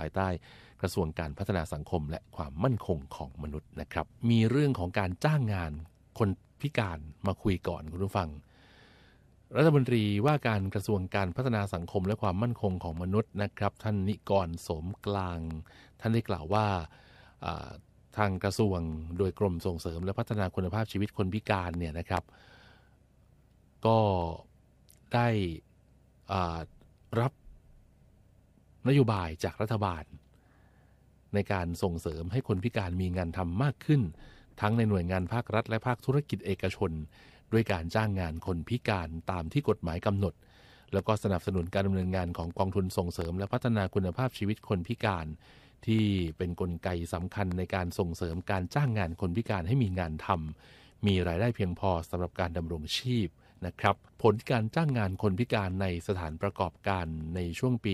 ายใต้กระทรวงการพัฒนาสังคมและความมั่นคงของมนุษย์นะครับมีเรื่องของการจ้างงานคนพิการมาคุยก่อนคุณผู้ฟังรัฐมนตรีว่าการกระทรวงการพัฒนาสังคมและความมั่นคงของมนุษย์นะครับท่านนิกรโสมกลางท่านได้กล่าวว่าทางกระทรวงโดยกรมส่งเสริมและพัฒนาคุณภาพชีวิตคนพิการเนี่ยนะครับก็ได้รับนโยบายจากรัฐบาลในการส่งเสริมให้คนพิการมีงานทำมากขึ้นทั้งในหน่วยงานภาครัฐและภาคธุรกิจเอกชนด้วยการจ้างงานคนพิการตามที่กฎหมายกำหนดแล้วก็สนับสนุนการดำเนินงานของกองทุนส่งเสริมและพัฒนาคุณภาพชีวิตคนพิการที่เป็นกลไกสำคัญในการส่งเสริมการจ้างงานคนพิการให้มีงานทำมีรายได้เพียงพอสำหรับการดำรงชีพนะครับผลการจ้างงานคนพิการในสถานประกอบการในช่วงปี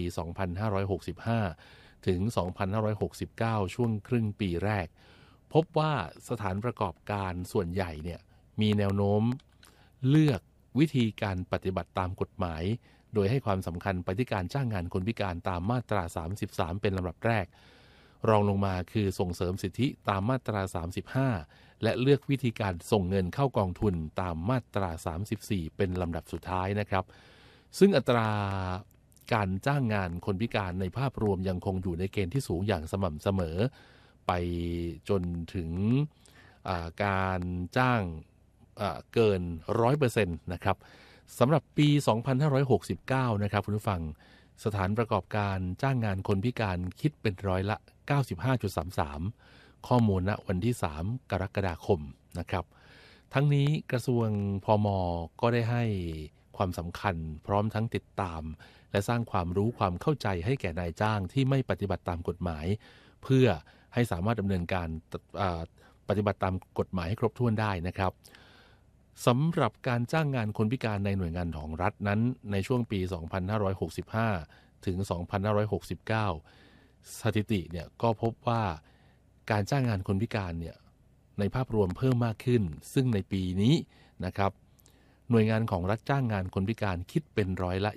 2565 ถึง 2569 ช่วงครึ่งปีแรกพบว่าสถานประกอบการส่วนใหญ่เนี่ยมีแนวโน้มเลือกวิธีการปฏิบัติตามกฎหมายโดยให้ความสำคัญไปที่การจ้างงานคนพิการตามมาตรา 33 เป็นลำดับแรกรองลงมาคือส่งเสริมสิทธิตามมาตรา 35 และเลือกวิธีการส่งเงินเข้ากองทุนตามมาตรา 34 เป็นลำดับสุดท้ายนะครับซึ่งอัตราการจ้างงานคนพิการในภาพรวมยังคงอยู่ในเกณฑ์ที่สูงอย่างสม่ำเสมอไปจนถึงการจ้างเกิน 100% นะครับสำหรับปี 2569 นะครับคุณผู้ฟังสถานประกอบการจ้างงานคนพิการคิดเป็นร้อยละ 95.33 ข้อมูลณวันที่ 3 กรกฎาคมนะครับทั้งนี้กระทรวงพม.ก็ได้ให้ความสำคัญพร้อมทั้งติดตามและสร้างความรู้ความเข้าใจให้แก่นายจ้างที่ไม่ปฏิบัติตามกฎหมายเพื่อให้สามารถดำเนินการปฏิบัติตามกฎหมายให้ครบถ้วนได้นะครับสำหรับการจ้างงานคนพิการในหน่วยงานของรัฐนั้นในช่วงปี 2565 ถึง 2569 สถิติเนี่ยก็พบว่าการจ้างงานคนพิการเนี่ยในภาพรวมเพิ่มมากขึ้นซึ่งในปีนี้นะครับหน่วยงานของรัฐจ้างงานคนพิการคิดเป็นร้อยละ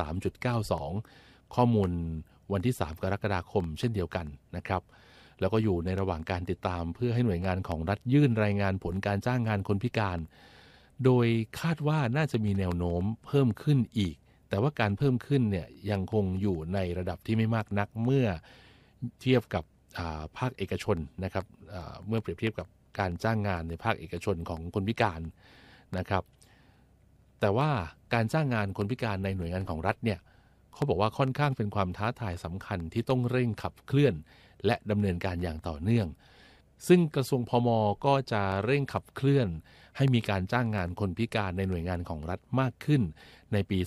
23.92 ข้อมูลวันที่ 3 กรกฎาคมเช่นเดียวกันนะครับแล้วก็อยู่ในระหว่างการติดตามเพื่อให้หน่วยงานของรัฐยื่นรายงานผลการจ้างงานคนพิการโดยคาดว่าน่าจะมีแนวโน้มเพิ่มขึ้นอีกแต่ว่าการเพิ่มขึ้นเนี่ยยังคงอยู่ในระดับที่ไม่มากนักเมื่อเทียบกับภาคเอกชนนะครับเมื่อเปรียบเทียบกับการจ้างงานในภาคเอกชนของคนพิการนะครับแต่ว่าการจ้างงานคนพิการในหน่วยงานของรัฐเนี่ยเขาบอกว่าค่อนข้างเป็นความท้าทายสำคัญที่ต้องเร่งขับเคลื่อนและดำเนินการอย่างต่อเนื่องซึ่งกระทรวงพม.ก็จะเร่งขับเคลื่อนให้มีการจ้างงานคนพิการในหน่วยงานของรัฐมากขึ้นในปี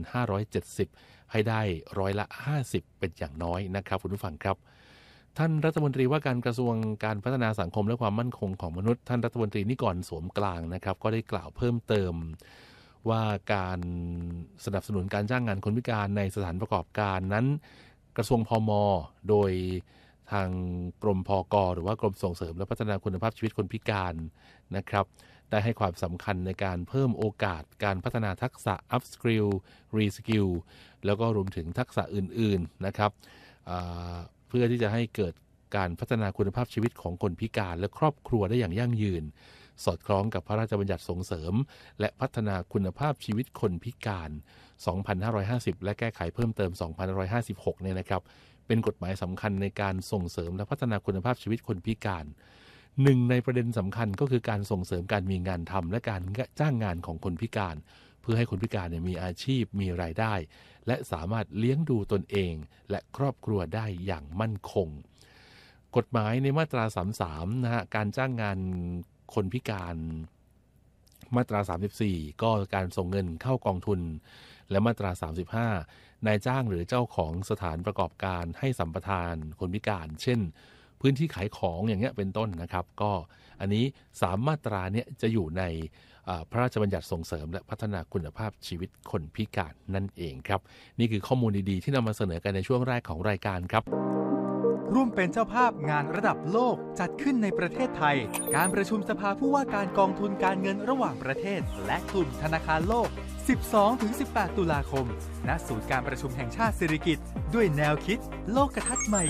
2570 ให้ได้ร้อยละ 50 เป็นอย่างน้อยนะครับคุณผู้ฟังครับท่านรัฐมนตรีว่าการกระทรวงการพัฒนาสังคมและความมั่นคงของมนุษย์ท่านรัฐมนตรีนิกรโสมกลางนะครับก็ได้กล่าวเพิ่มเติมว่าการสนับสนุนการจ้างงานคนพิการในสถานประกอบการนั้นกระทรวงพม.โดยทางกรมพก.หรือว่ากรมส่งเสริมและพัฒนาคุณภาพชีวิตคนพิการนะครับได้ให้ความสำคัญในการเพิ่มโอกาสการพัฒนาทักษะ up skill re skill แล้วก็รวมถึงทักษะอื่นๆนะครับเพื่อที่จะให้เกิดการพัฒนาคุณภาพชีวิตของคนพิการและครอบครัวได้อย่างยั่งยืนสอดคล้องกับพระราชบัญญัติส่งเสริมและพัฒนาคุณภาพชีวิตคนพิการ 2550 และแก้ไขเพิ่มเติม 2556 เนี่ยนะครับเป็นกฎหมายสำคัญในการส่งเสริมและพัฒนาคุณภาพชีวิตคนพิการหนึ่งในประเด็นสำคัญก็คือการส่งเสริมการมีงานทำและการจ้างงานของคนพิการเพื่อให้คนพิการมีอาชีพมีรายได้และสามารถเลี้ยงดูตนเองและครอบครัวได้อย่างมั่นคงกฎหมายในมาตรา 33 นะฮะการจ้างงานคนพิการมาตรา 34 ก็การส่งเงินเข้ากองทุนและมาตรา 35 นายจ้างหรือเจ้าของสถานประกอบการให้สัมปทานคนพิการเช่นพื้นที่ขายของอย่างเงี้ยเป็นต้นนะครับก็อันนี้3มาตราเนี้ยจะอยู่ในพระราชบัญญัติส่งเสริมและพัฒนาคุณภาพชีวิตคนพิการนั่นเองครับนี่คือข้อมูลดีๆที่นำมาเสนอกันในช่วงแรกของรายการครับร่วมเป็นเจ้าภาพงานระดับโลกจัดขึ้นในประเทศไทยการประชุมสภาผู้ว่าการกองทุนการเงินระหว่างประเทศและกลุ่มธนาคารโลก 12-18 ตุลาคมณศูนย์การประชุมแห่งชาติสิริกิติ์ด้วยแนวคิดโลกทัศน์ใหม่